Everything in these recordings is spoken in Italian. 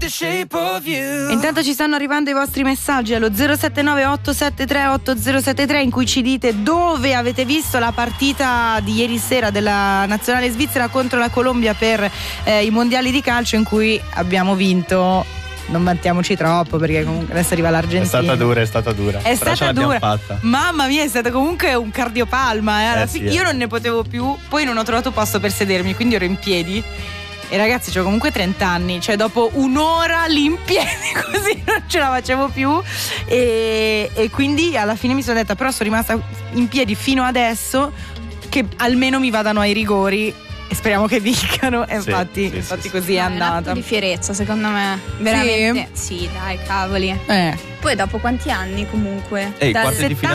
the shape of you. Intanto ci stanno arrivando i vostri messaggi allo 079-873-8073 in cui ci dite dove avete visto la partita di ieri sera della nazionale svizzera contro la Colombia per i mondiali di calcio, in cui abbiamo vinto. Non vantiamoci troppo, perché comunque adesso arriva l'Argentina. È stata dura. È Però stata dura. Fatta. Mamma mia, è stato comunque un cardiopalma. Sì, Io non ne potevo più. Poi non ho trovato posto per sedermi, quindi ero in piedi. E ragazzi, c'ho comunque 30 anni. Cioè dopo un'ora lì in piedi così non ce la facevo più. E quindi alla fine mi sono detta, però sono rimasta in piedi fino adesso, che almeno mi vadano ai rigori. E speriamo che vincano. E infatti così è andata. È un atto di fierezza, secondo me. Veramente. Sì, dai, cavoli. Poi dopo quanti anni comunque? Dal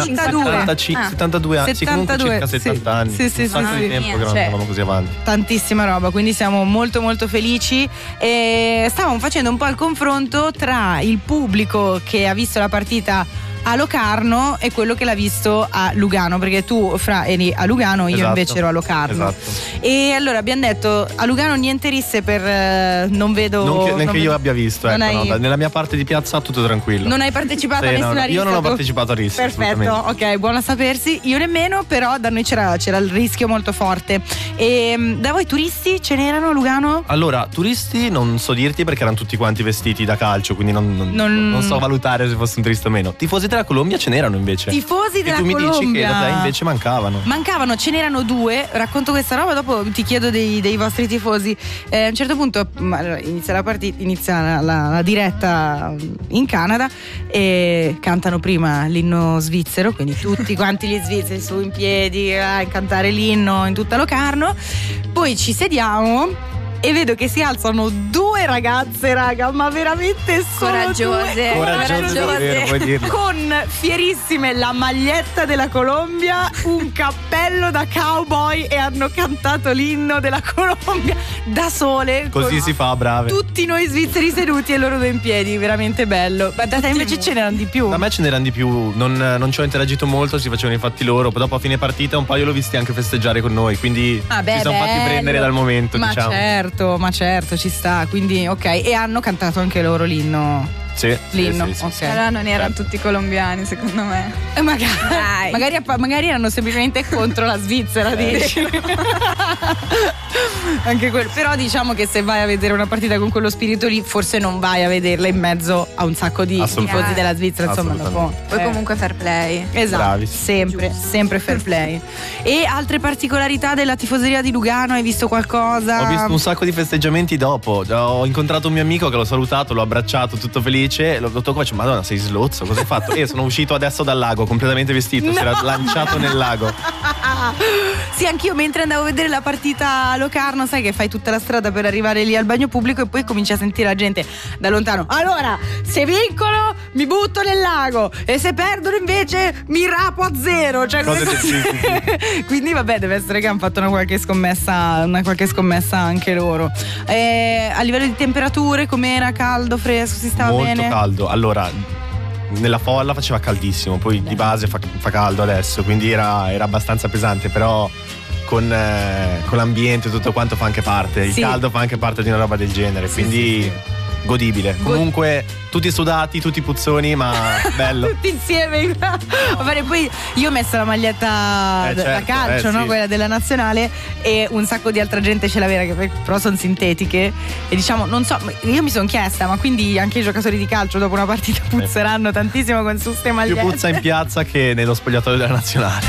72 anni. Sì, comunque circa 70 anni. Sì, un sacco di tempo che non andavamo così avanti. Tantissima roba, quindi siamo molto molto felici. E stavamo facendo un po' il confronto tra il pubblico che ha visto la partita a Locarno e quello che l'ha visto a Lugano, perché tu Fra eri a Lugano, io invece ero a Locarno. Esatto. E allora abbiamo detto a Lugano niente risse per non vedo neanche io abbia visto, ecco, nella mia parte di piazza tutto tranquillo. Non hai partecipato a nessuna rissa? Io non ho partecipato a risse. Perfetto, ok, buono a sapersi. Io nemmeno, però da noi c'era il rischio molto forte. E da voi turisti ce n'erano a Lugano? Allora, turisti non so dirti, perché erano tutti quanti vestiti da calcio, quindi non so valutare se fosse un turista o meno. Tifosi della Colombia ce n'erano invece. Tifosi della Colombia. E tu mi dici che da te invece mancavano, ce n'erano 2. Racconto questa roba, dopo ti chiedo dei vostri tifosi. A un certo punto inizia la partita, inizia la diretta in Canada e cantano prima l'inno svizzero, quindi tutti quanti gli svizzeri su in piedi a cantare l'inno in tutta Locarno. Poi ci sediamo e vedo che si alzano 2 ragazze, raga, ma veramente coraggiose, puoi dirlo. Con fierissime la maglietta della Colombia, un cappello da cowboy, e hanno cantato l'inno della Colombia da sole. Così si fa, brave. Tutti noi svizzeri seduti e loro 2 in piedi, veramente bello. Ma da te invece ce n'erano di più? Da me ce n'erano di più, non ci ho interagito molto, si facevano i fatti loro. Poi dopo a fine partita un paio l'ho visti anche festeggiare con noi, quindi ci siamo fatti prendere dal momento, diciamo. Ma certo, ci sta, quindi ok. E hanno cantato anche loro l'inno. Sì, l'inno, sì. ok. Allora non erano tutti colombiani, secondo me. Magari erano semplicemente contro la Svizzera, dici. Anche quello. Però diciamo che se vai a vedere una partita con quello spirito lì, forse non vai a vederla in mezzo a un sacco di tifosi della Svizzera, insomma, dopo. Poi comunque fair play. Esatto. Bravissimo. Sempre fair play. E altre particolarità della tifoseria di Lugano, hai visto qualcosa? Ho visto un sacco di festeggiamenti dopo. Ho incontrato un mio amico che l'ho salutato, l'ho abbracciato, tutto felice. L'ho toccato e faccio: Madonna, sei slozzo, cosa hai fatto? E sono uscito adesso dal lago completamente vestito. Si era lanciato nel lago. Sì, anch'io mentre andavo a vedere la partita a Locarno, sai che fai tutta la strada per arrivare lì al bagno pubblico e poi cominci a sentire la gente da lontano: allora, se vincono mi butto nel lago e se perdono invece mi rapo a 0. Cioè, sì. Quindi vabbè, deve essere che hanno fatto una qualche scommessa anche loro. A livello di temperature com'era? Caldo, fresco, si stava molto bene? Molto caldo. Allora, nella folla faceva caldissimo, poi di base fa caldo adesso, quindi era abbastanza pesante, però con l'ambiente e tutto quanto fa anche parte. Il caldo fa anche parte di una roba del genere, quindi godibile. Comunque tutti sudati, tutti puzzoni, ma bello. Tutti insieme. Vabbè, poi io ho messo la maglietta da calcio, no? Quella della nazionale, e un sacco di altra gente ce l'aveva, che però sono sintetiche. E diciamo, non so, io mi sono chiesta, ma quindi anche i giocatori di calcio dopo una partita puzzeranno tantissimo con su ste magliette? Più puzza in piazza che nello spogliatoio della nazionale.